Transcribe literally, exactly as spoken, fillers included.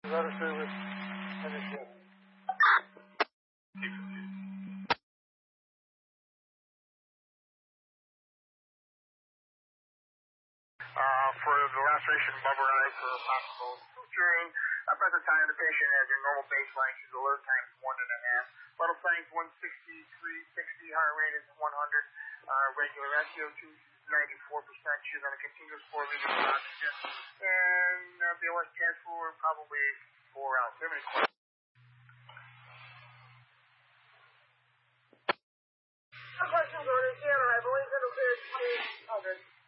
Letter service, and it's good. Uh, for the laceration bumper eye for possible suturing. At present time, the patient has your normal baseline. She's alert times one and a half. Vital signs one sixty-three sixty. Heart rate is one hundred. Uh, regular S C O two ninety-four percent. She's on a continuous four liters of oxygen. And uh, B O S transfer probably four hours. Do you have any questions? No questions, orders here. I believe it'll clear twenty hundred.